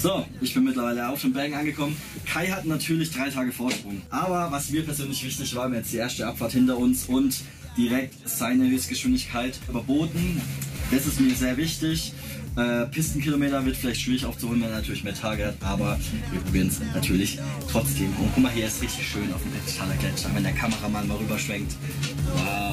So, ich bin mittlerweile auf den Bergen angekommen. Kai hat natürlich 3 Tage Vorsprung. Aber was mir persönlich wichtig war, wir haben jetzt die erste Abfahrt hinter uns und direkt seine Höchstgeschwindigkeit überboten. Das ist mir sehr wichtig. Pistenkilometer wird vielleicht schwierig aufzuholen, wenn er natürlich mehr Tage hat, aber wir probieren es natürlich trotzdem. Und guck mal, hier ist richtig schön auf dem Etztaler Gletscher, wenn der Kameramann mal rüberschwenkt. Wow.